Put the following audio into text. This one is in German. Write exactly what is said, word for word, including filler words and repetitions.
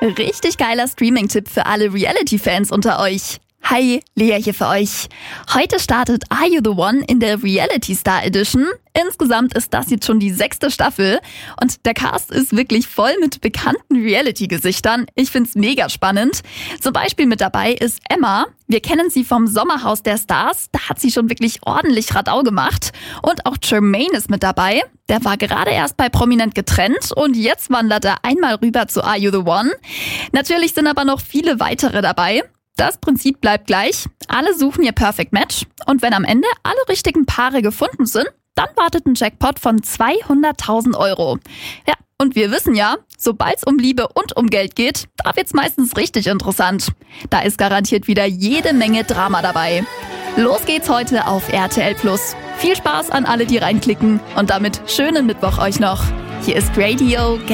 Richtig geiler Streaming-Tipp für alle Reality-Fans unter euch. Hi, Lea hier für euch. Heute startet Are You The One in der Reality Star Edition. Insgesamt ist das jetzt schon die sechste Staffel und der Cast ist wirklich voll mit bekannten Reality-Gesichtern. Ich find's mega spannend. Zum Beispiel mit dabei ist Emma. Wir kennen sie vom Sommerhaus der Stars. Da hat sie schon wirklich ordentlich Radau gemacht. Und auch Jermaine ist mit dabei. Der war gerade erst bei Prominent getrennt und jetzt wandert er einmal rüber zu Are You The One. Natürlich sind aber noch viele weitere dabei. Das Prinzip bleibt gleich. Alle suchen ihr Perfect Match und wenn am Ende alle richtigen Paare gefunden sind, dann wartet ein Jackpot von zweihunderttausend Euro. Ja, und wir wissen ja, sobald es um Liebe und um Geld geht, da wird's meistens richtig interessant. Da ist garantiert wieder jede Menge Drama dabei. Los geht's heute auf R T L Plus. Viel Spaß an alle, die reinklicken und damit schönen Mittwoch euch noch. Hier ist Radio